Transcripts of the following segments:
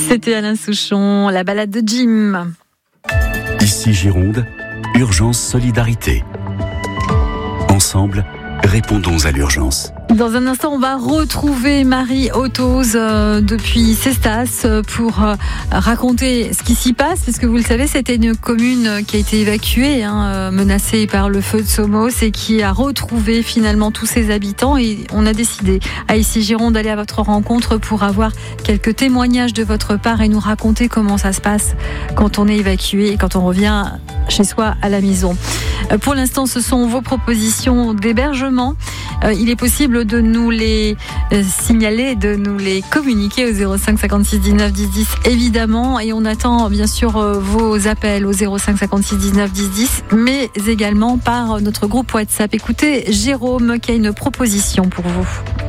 C'était Alain Souchon, la balade de Jim. Ici Gironde, urgence solidarité. Ensemble, répondons à l'urgence. Dans un instant, on va retrouver Marie Ottoz depuis Cestas pour raconter ce qui s'y passe, parce que vous le savez, c'était une commune qui a été évacuée, menacée par le feu de Somos, et qui a retrouvé finalement tous ses habitants. Et on a décidé à Ici Gironde d'aller à votre rencontre pour avoir quelques témoignages de votre part et nous raconter comment ça se passe quand on est évacué et quand on revient chez soi à la maison. Pour l'instant, ce sont vos propositions d'hébergement. Il est possible de nous les signaler, de nous les communiquer au 05 56 19 10 10 évidemment, et on attend bien sûr vos appels au 05 56 19 10 10, mais également par notre groupe WhatsApp. Écoutez Jérôme qui a une proposition pour vous.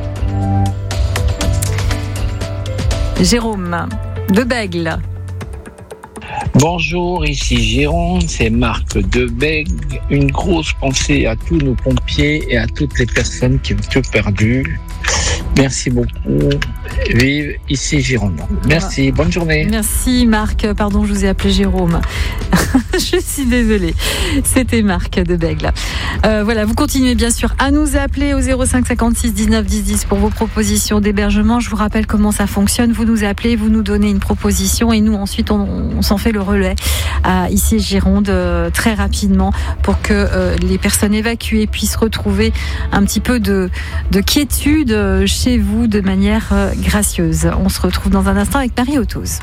Jérôme de Bègle. Bonjour, ici Gironde, c'est Marc de Bègle. Une grosse pensée à tous nos pompiers et à toutes les personnes qui ont tout perdu. Merci beaucoup. Vive Ici Gironde. Merci, bonne journée. Merci Marc, pardon, je vous ai appelé Jérôme. Je suis désolée. C'était Marc de Bègle. Voilà, vous continuez bien sûr à nous appeler au 05 56 19 10 10 pour vos propositions d'hébergement. Je vous rappelle comment ça fonctionne. Vous nous appelez, vous nous donnez une proposition et nous ensuite on s'en fait le relais à Ici Gironde très rapidement pour que les personnes évacuées puissent retrouver un petit peu de quiétude chez vous de manière gracieuse. On se retrouve dans un instant avec Marie Ottoz.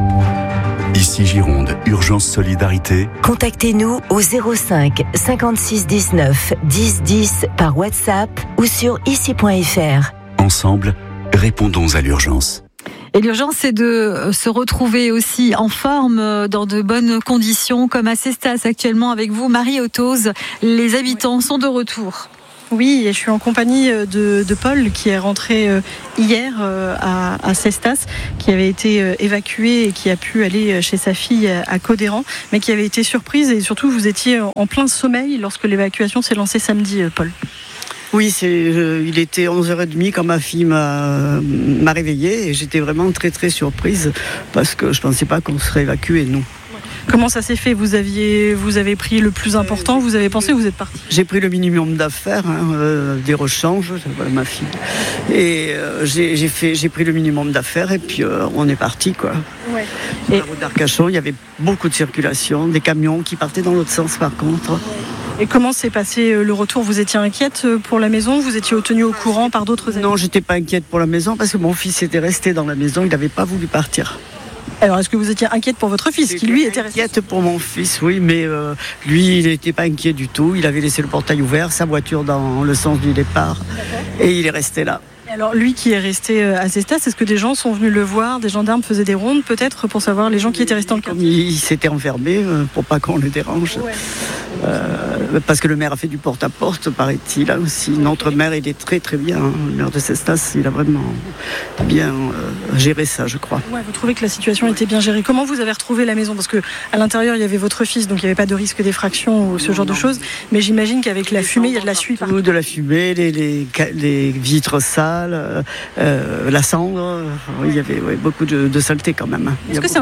Ici Gironde, urgence solidarité. Contactez-nous au 05 56 19 10 10 par WhatsApp ou sur ici.fr. Ensemble, répondons à l'urgence. Et l'urgence, c'est de se retrouver aussi en forme, dans de bonnes conditions, comme à Cestas actuellement avec vous, Marie Ottoz. Les habitants sont de retour. Oui, et je suis en compagnie de Paul qui est rentré hier à Cestas, qui avait été évacué et qui a pu aller chez sa fille à Codéran, mais qui avait été surprise et surtout vous étiez en plein sommeil lorsque l'évacuation s'est lancée samedi, Paul. Oui, il était 11h30 quand ma fille m'a réveillée et j'étais vraiment très très surprise parce que je ne pensais pas qu'on serait évacués, nous. Comment ça s'est fait ? Vous avez pris le plus important, vous avez pensé, vous êtes parti ? J'ai pris le minimum d'affaires, des rechanges, ma fille. Et j'ai pris le minimum d'affaires et puis on est parti, quoi. Ouais. Et la route d'Arcachon, il y avait beaucoup de circulation, des camions qui partaient dans l'autre sens par contre. Et comment s'est passé le retour ? Vous étiez inquiète pour la maison ? Vous étiez tenue au courant par d'autres amis ? Non, j'étais pas inquiète pour la maison parce que mon fils était resté dans la maison, il n'avait pas voulu partir. Alors, est-ce que vous étiez inquiète pour votre fils qui, lui, était resté ? Inquiète pour mon fils, oui, mais lui, il n'était pas inquiet du tout. Il avait laissé le portail ouvert, sa voiture dans le sens du départ, et il est resté là. Alors, lui qui est resté à Cestas, est-ce que des gens sont venus le voir ? Des gendarmes faisaient des rondes, peut-être, pour savoir les gens qui étaient restés dans le quartier ? Il s'était enfermé pour pas qu'on le dérange. Ouais. Parce que le maire a fait du porte-à-porte, paraît-il, là aussi. Notre maire, il est très très bien. Le maire de Cestas, il a vraiment bien géré ça, je crois. Ouais, vous trouvez que la situation était bien gérée ? Comment vous avez retrouvé la maison ? Parce qu'à l'intérieur, il y avait votre fils, donc il n'y avait pas de risque d'effraction ou ce genre de choses. Mais j'imagine qu'avec la fumée, il y a de la suie partout. De la fumée, les vitres sales, la cendre. Il y avait beaucoup de saleté quand même. Est-ce que c'est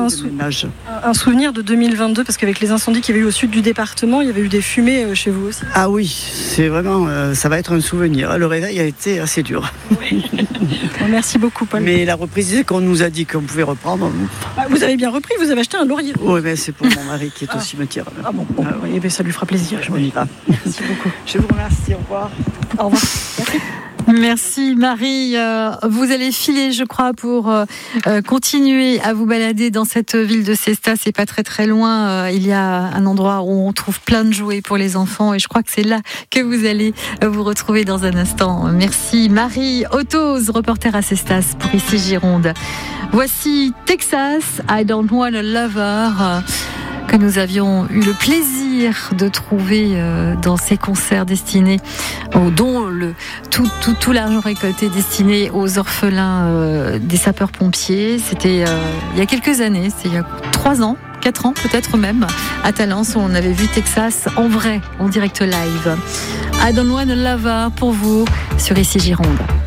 un souvenir de 2022 ? Parce qu'avec les incendies qu'il y avait eu au sud du département, il y avait eu des fumées chez vous aussi. Ah oui, c'est vraiment, ça va être un souvenir. Le réveil a été assez dur. Oui. Bon, merci beaucoup, Paul. Mais la reprise, qu'on nous a dit qu'on pouvait reprendre. Vous avez bien repris, vous avez acheté un laurier. Oui, mais c'est pour mon mari qui est au cimetière. Ah bon, oui, mais ça lui fera plaisir. On y va. Merci beaucoup. Je vous remercie, au revoir. Au revoir. Merci. Merci Marie. Vous allez filer, je crois, pour continuer à vous balader dans cette ville de Cestas. C'est pas très très loin. Il y a un endroit où on trouve plein de jouets pour les enfants et je crois que c'est là que vous allez vous retrouver dans un instant. Merci Marie Ottoz, reporter à Cestas pour Ici Gironde. Voici Texas, I Don't Want a Lover, que nous avions eu le plaisir de trouver dans ces concerts destinés, dont tout l'argent récolté destiné aux orphelins des sapeurs-pompiers. C'était il y a quelques années, c'est il y a 3 ans, 4 ans peut-être même, à Talence, où on avait vu Texas en vrai, en direct live. I Don't Want a Lover pour vous sur Ici Gironde.